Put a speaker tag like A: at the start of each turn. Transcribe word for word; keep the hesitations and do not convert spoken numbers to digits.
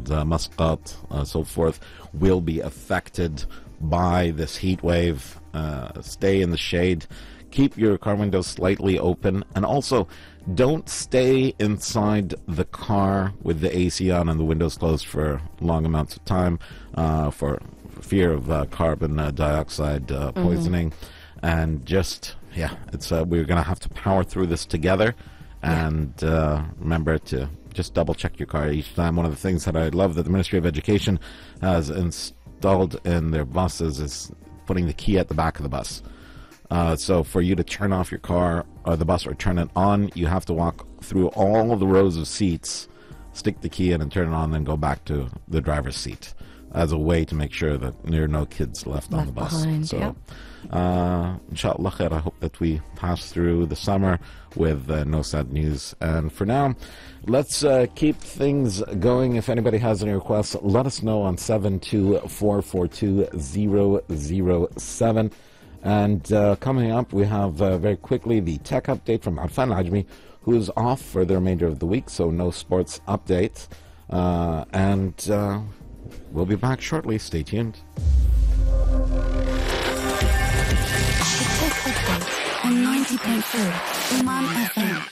A: and uh, Muscat, uh, so forth, will be affected by this heat wave. Uh, stay in the shade. Keep your car windows slightly open, and also don't stay inside the car with the A C on and the windows closed for long amounts of time uh, for fear of uh, carbon uh, dioxide uh, poisoning. Mm-hmm. And just, yeah, it's uh, we're going to have to power through this together. And uh, remember to just double check your car each time. One of the things that I love that the Ministry of Education has installed in their buses is putting the key at the back of the bus. Uh, so for you to turn off your car or the bus or turn it on, you have to walk through all of the rows of seats, stick the key in and turn it on, then go back to the driver's seat as a way to make sure that there are no kids left, left on the bus.
B: Behind,
A: so,
B: yeah.
A: uh, inshallah khair, I hope that we pass through the summer with uh, no sad news. And for now, let's uh, keep things going. If anybody has any requests, let us know on seven two four four two zero zero seven. And uh, coming up, we have uh, very quickly the tech update from Arfan Ajmi, who is off for the remainder of the week, so no sports update. Uh, and uh, we'll be back shortly. Stay tuned.
C: The tech update on ninety point four Oman F M.